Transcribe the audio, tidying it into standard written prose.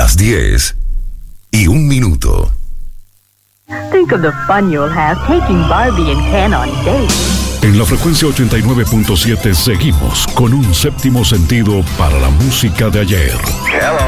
Las 10:01. Think of the fun you'll have taking Barbie and Ken on dates. En la frecuencia 89.7 seguimos con un séptimo sentido para la música de ayer. Hello.